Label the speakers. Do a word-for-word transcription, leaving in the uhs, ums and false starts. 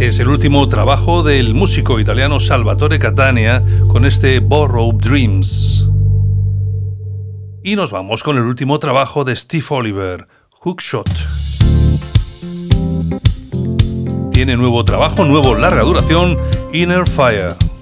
Speaker 1: Es el último trabajo del músico italiano Salvatore Catania con este Borrowed Dreams. Y nos vamos con el último trabajo de Steve Oliver, Hookshot. Tiene nuevo trabajo, nuevo larga duración, Inner Fire.